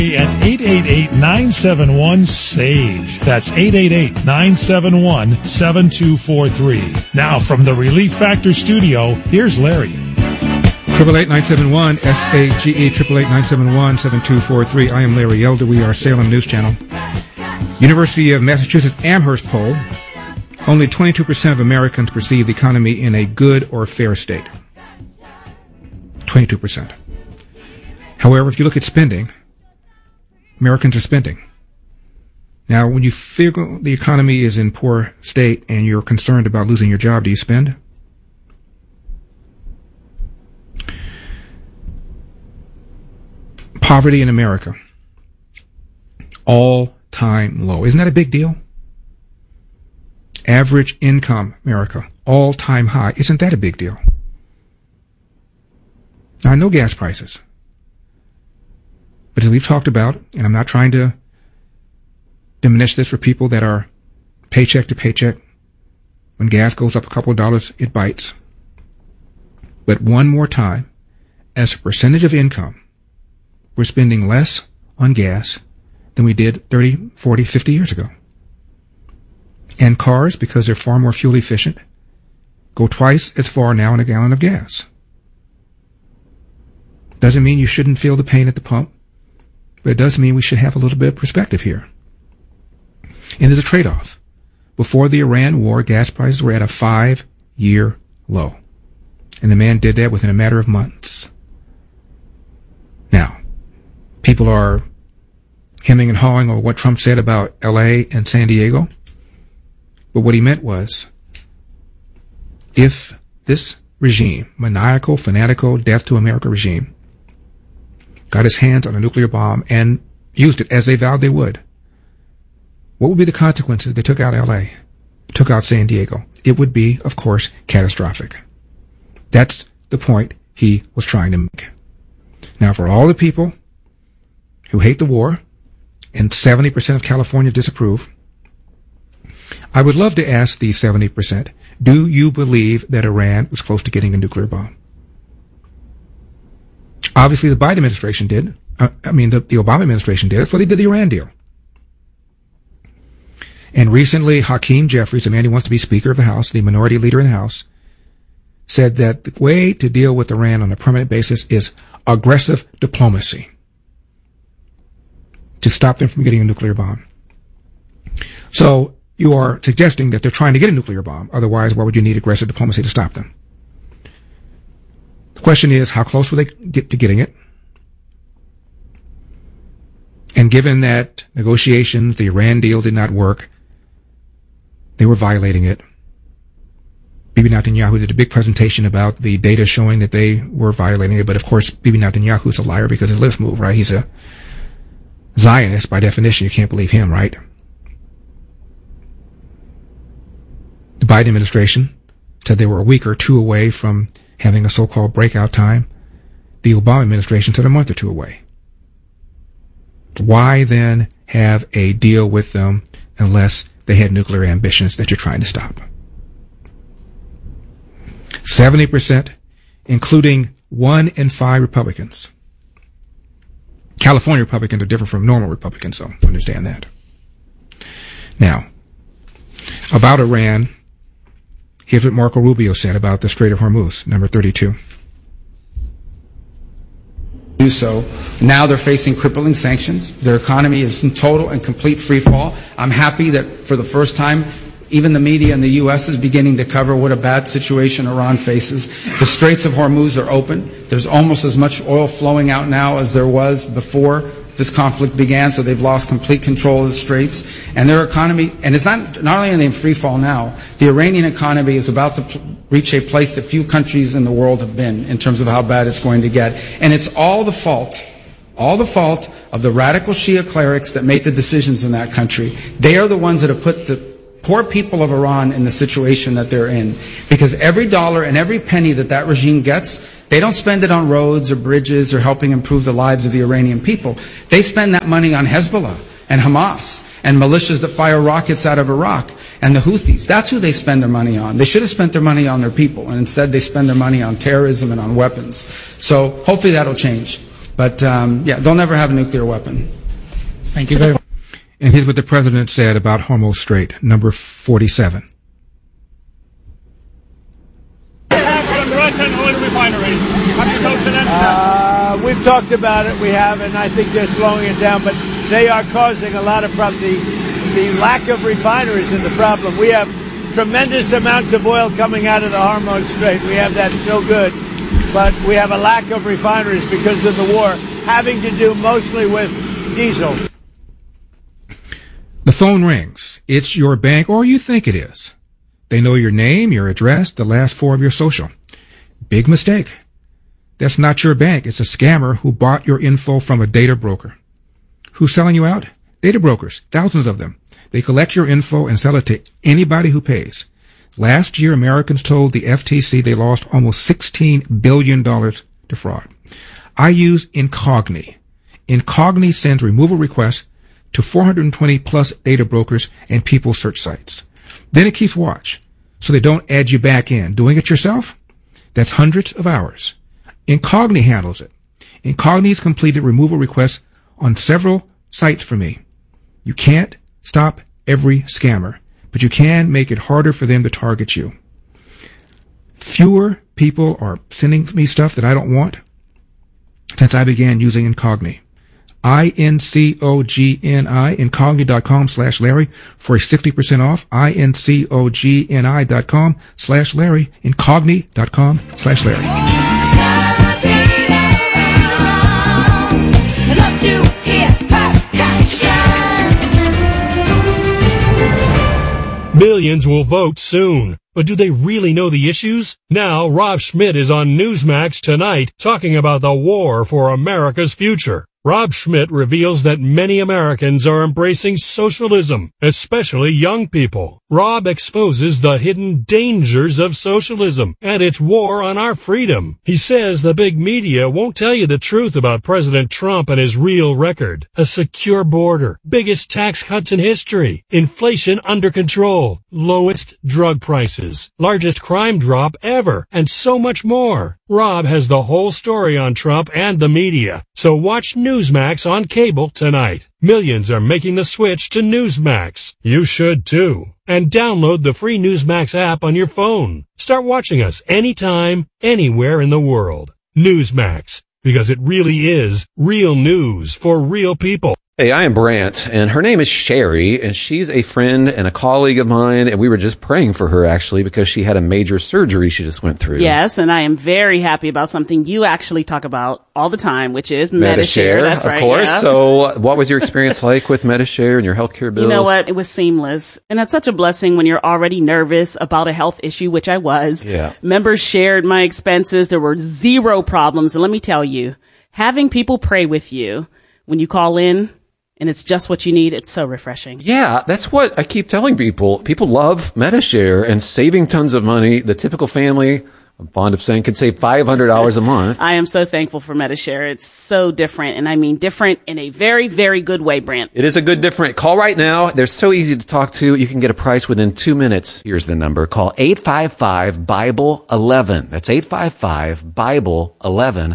At 888-971-SAGE. That's 888-971-7243. Now from the Relief Factor studio, here's Larry. 888-971-SAGE, 888-971-7243. I am Larry Elder. We are Salem News Channel. University of Massachusetts Amherst poll. Only 22% of Americans perceive the economy in a good or fair state. 22%. However, if you look at spending, Americans are spending. Now, when you figure the economy is in poor state and you're concerned about losing your job, do you spend? Poverty in America, all-time low. Isn't that a big deal? Average income, America, all-time high. Isn't that a big deal? Now, I know gas prices. But as we've talked about, and I'm not trying to diminish this for people that are paycheck to paycheck, when gas goes up a couple of dollars, it bites. But one more time, as a percentage of income, we're spending less on gas than we did 30, 40, 50 years ago. And cars, because they're far more fuel efficient, go twice as far now in a gallon of gas. Doesn't mean you shouldn't feel the pain at the pump, but it does mean we should have a little bit of perspective here. And there's a trade-off. Before the Iran war, gas prices were at a 5-year low. And the man did that within a matter of months. Now, people are hemming and hawing over what Trump said about L.A. and San Diego. But what he meant was, if this regime, maniacal, fanatical, death to America regime, got his hands on a nuclear bomb and used it as they vowed they would, what would be the consequences if they took out L.A., took out San Diego? It would be, of course, catastrophic. That's the point he was trying to make. Now, for all the people who hate the war, and 70% of California disapprove, I would love to ask these 70%, do you believe that Iran was close to getting a nuclear bomb? Obviously, the Biden administration did. The Obama administration did. That's why they did the Iran deal. And recently, Hakeem Jeffries, a man who wants to be Speaker of the House, the minority leader in the House, said that the way to deal with Iran on a permanent basis is aggressive diplomacy to stop them from getting a nuclear bomb. So you are suggesting that they're trying to get a nuclear bomb. Otherwise, why would you need aggressive diplomacy to stop them? The question is, how close will they get to getting it? And given that negotiations, the Iran deal did not work, they were violating it. Bibi Netanyahu did a big presentation about the data showing that they were violating it. But of course, Bibi Netanyahu is a liar because his lips move, right? He's a Zionist by definition. You can't believe him, right? The Biden administration said they were a week or two away from having a so-called breakout time. The Obama administration said a month or two away. Why then have a deal with them unless they had nuclear ambitions that you're trying to stop? 70%, including 1 in 5 Republicans. California Republicans are different from normal Republicans, so understand that. Now, about Iran, here's what Marco Rubio said about the Strait of Hormuz, number 32. Do so. Now they're facing crippling sanctions. Their economy is in total and complete free fall. I'm happy that for the first time, even the media in the U.S. is beginning to cover what a bad situation Iran faces. The Straits of Hormuz are open. There's almost as much oil flowing out now as there was before this conflict began, so they've lost complete control of the Straits. And their economy, and it's not only are they in free fall now, the Iranian economy is about to reach a place that few countries in the world have been in terms of how bad it's going to get. And it's all the fault of the radical Shia clerics that make the decisions in that country. They are the ones that have put the poor people of Iran in the situation that they're in. Because every dollar and every penny that regime gets, they don't spend it on roads or bridges or helping improve the lives of the Iranian people. They spend that money on Hezbollah and Hamas and militias that fire rockets out of Iraq and the Houthis. That's who they spend their money on. They should have spent their money on their people, and instead they spend their money on terrorism and on weapons. So hopefully that'll change. But they'll never have a nuclear weapon. Thank you very much. And here's what the president said about Hormuz Strait, number 47. Russian oil refineries. Have you talked to them? We've talked about it. We have, and I think they're slowing it down. But they are causing a lot of problems. The lack of refineries is the problem. We have tremendous amounts of oil coming out of the Hormuz Strait. We have that so good. But we have a lack of refineries because of the war, having to do mostly with diesel. The phone rings. It's your bank, or you think it is. They know your name, your address, the last 4 of your social. Big mistake. That's not your bank. It's a scammer who bought your info from a data broker. Who's selling you out? Data brokers, thousands of them. They collect your info and sell it to anybody who pays. Last year, Americans told the FTC they lost almost $16 billion to fraud. I use Incogni. Incogni sends removal requests to 420 plus data brokers and people search sites. Then it keeps watch, so they don't add you back in. Doing it yourself? That's hundreds of hours. Incogni handles it. Incogni's completed removal requests on several sites for me. You can't stop every scammer, but you can make it harder for them to target you. Fewer people are sending me stuff that I don't want since I began using Incogni. INCOGNI, Incogni.com/Larry for a 60% off. INCOGNI.com/Larry, Incogni.com/Larry. Millions will vote soon. But do they really know the issues? Now, Rob Schmitt is on Newsmax tonight talking about the war for America's future. Rob Schmitt reveals that many Americans are embracing socialism, especially young people. Rob exposes the hidden dangers of socialism and its war on our freedom. He says the big media won't tell you the truth about President Trump and his real record. A secure border, biggest tax cuts in history, inflation under control, lowest drug prices, largest crime drop ever, and so much more. Rob has the whole story on Trump and the media. So watch Newsmax on cable tonight. Millions are making the switch to Newsmax. You should too. And download the free Newsmax app on your phone. Start watching us anytime, anywhere in the world. Newsmax, because it really is real news for real people. Hey, I am Brant, and her name is Sherry, and she's a friend and a colleague of mine, and we were just praying for her, actually, because she had a major surgery she just went through. Yes, and I am very happy about something you actually talk about all the time, which is Medi-Share. That's right. Of course. Yeah. So what was your experience like with Medi-Share and your healthcare bills? You know what? It was seamless. And that's such a blessing when you're already nervous about a health issue, which I was. Yeah. Members shared my expenses. There were zero problems. And let me tell you, having people pray with you when you call in, and it's just what you need, it's so refreshing. Yeah, that's what I keep telling people. People love Medi-Share and saving tons of money. The typical family, I'm fond of saying, can save $500 a month. I am so thankful for Medi-Share. It's so different, and I mean different in a very, very good way, Brant. It is a good different. Call right now. They're so easy to talk to. You can get a price within 2 minutes. Here's the number. Call 855-BIBLE-11. That's 855-BIBLE-11.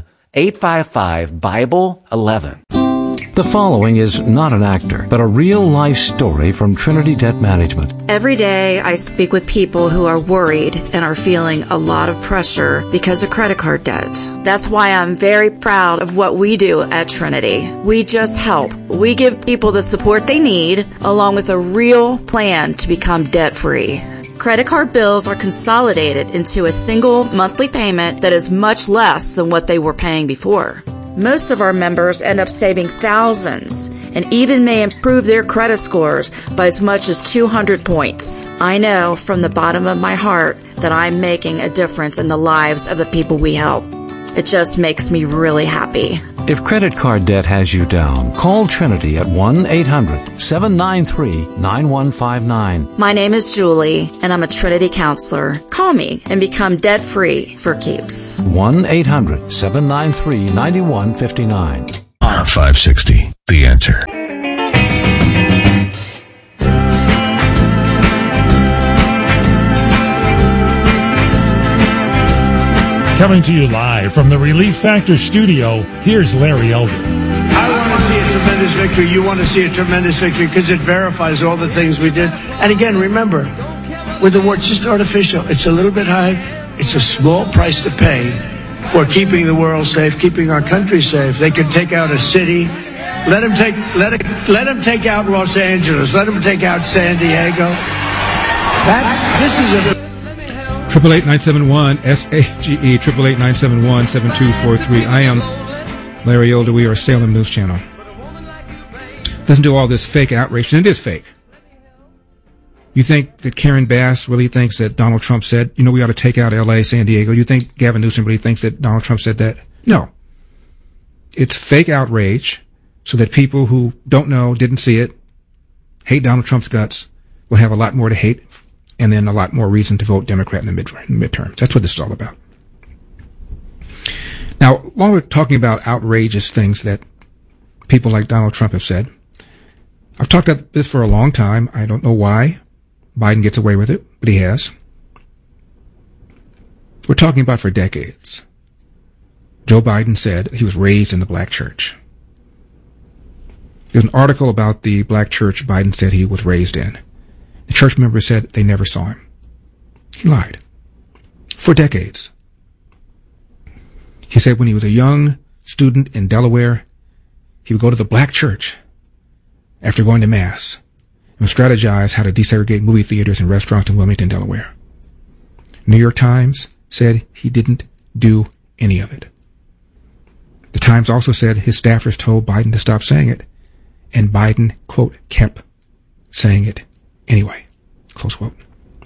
855-BIBLE-11. The following is not an actor, but a real-life story from Trinity Debt Management. Every day I speak with people who are worried and are feeling a lot of pressure because of credit card debt. That's why I'm very proud of what we do at Trinity. We just help. We give people the support they need, along with a real plan to become debt-free. Credit card bills are consolidated into a single monthly payment that is much less than what they were paying before. Most of our members end up saving thousands and even may improve their credit scores by as much as 200 points. I know from the bottom of my heart that I'm making a difference in the lives of the people we help. It just makes me really happy. If credit card debt has you down, call Trinity at 1-800-793-9159. My name is Julie, and I'm a Trinity counselor. Call me and become debt-free for keeps. 1-800-793-9159. R560, The Answer. Coming to you live Live from the Relief Factor studio, here's Larry Elder. I want to see a tremendous victory. You want to see a tremendous victory because it verifies all the things we did. And again, remember, with the war, it's just artificial. It's a little bit high. It's a small price to pay for keeping the world safe, keeping our country safe. They could take out a city. Let them take out Los Angeles. Let them take out San Diego. This is a 888-971 SAGE 888-971-7243. I am Larry Elder. We are Salem News Channel. Listen to all this fake outrage, and it is fake. You think that Karen Bass really thinks that Donald Trump said, we ought to take out L.A., San Diego? You think Gavin Newsom really thinks that Donald Trump said that? No. It's fake outrage so that people who don't know, didn't see it, hate Donald Trump's guts, will have a lot more to hate and then a lot more reason to vote Democrat in the midterms. That's what this is all about. Now, while we're talking about outrageous things that people like Donald Trump have said, I've talked about this for a long time. I don't know why Biden gets away with it, but he has. We're talking about for decades. Joe Biden said he was raised in the black church. There's an article about the black church Biden said he was raised in. The church members said they never saw him. He lied. For decades. He said when he was a young student in Delaware, he would go to the black church after going to Mass and strategize how to desegregate movie theaters and restaurants in Wilmington, Delaware. New York Times said he didn't do any of it. The Times also said his staffers told Biden to stop saying it, and Biden, quote, kept saying it anyway, close quote.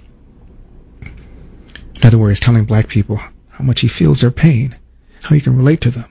In other words, telling black people how much he feels their pain, how he can relate to them.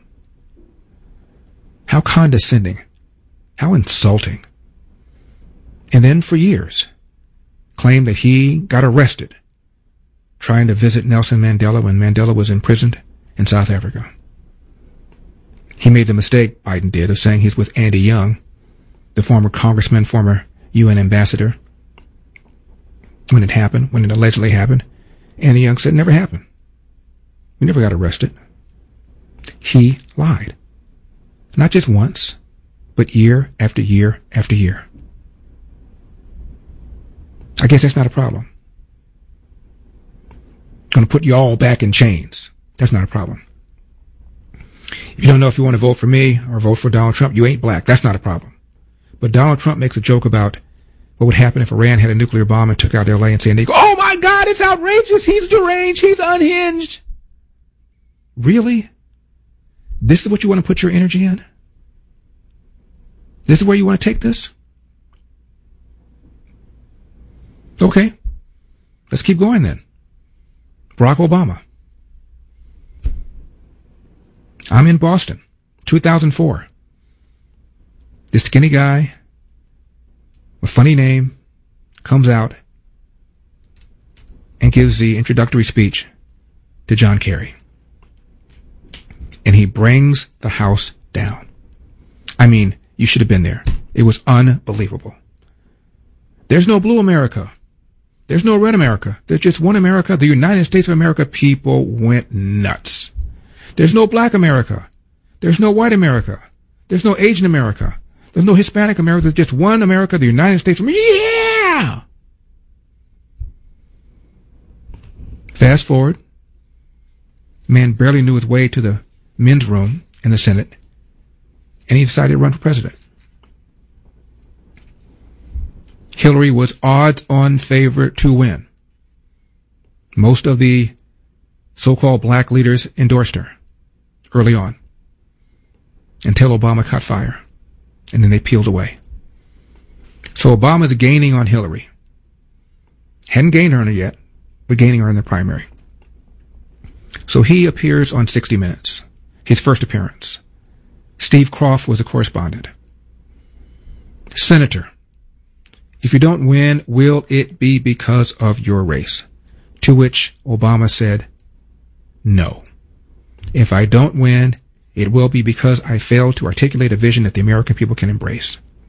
How condescending, how insulting. And then for years, claimed that he got arrested trying to visit Nelson Mandela when Mandela was imprisoned in South Africa. He made the mistake, Biden did, of saying he's with Andy Young, the former congressman, former UN ambassador. When it happened, when it allegedly happened, Andy Young said it never happened. We never got arrested. He lied. Not just once, but year after year after year. I guess that's not a problem. Going to put you all back in chains. That's not a problem. If you don't know if you want to vote for me or vote for Donald Trump, you ain't black. That's not a problem. But Donald Trump makes a joke about what would happen if Iran had a nuclear bomb and took out L.A. and San Diego. Oh my God, it's outrageous. He's deranged. He's unhinged. Really? This is what you want to put your energy in? This is where you want to take this? Okay. Let's keep going then. Barack Obama. I'm in Boston, 2004. This skinny guy, a funny name, comes out and gives the introductory speech to John Kerry. And he brings the house down. I mean, you should have been there. It was unbelievable. There's no blue America. There's no red America. There's just one America, the United States of America. People went nuts. There's no black America. There's no white America. There's no Asian America. There's no Hispanic America. There's just one America, the United States of America. Yeah! Fast forward. Man barely knew his way to the men's room in the Senate, and he decided to run for president. Hillary was odds-on favorite to win. Most of the so-called black leaders endorsed her early on until Obama caught fire, and then they peeled away. So Obama's gaining on Hillary. Hadn't gained her yet, but gaining her in the primary. So he appears on 60 Minutes, his first appearance. Steve Kroft was a correspondent. Senator, if you don't win, will it be because of your race? To which Obama said, no. If I don't win, it will be because I failed to articulate a vision that the American people can embrace.